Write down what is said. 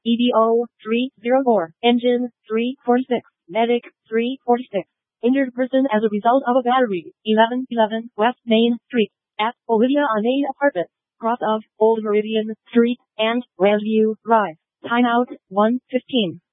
EDO 304, engine 346, medic 346. Injured person as a result of a battery. 1111 West Main Street at Olivia Anade Apartments, cross of Old Meridian Street and Grandview Drive. Timeout 1:15.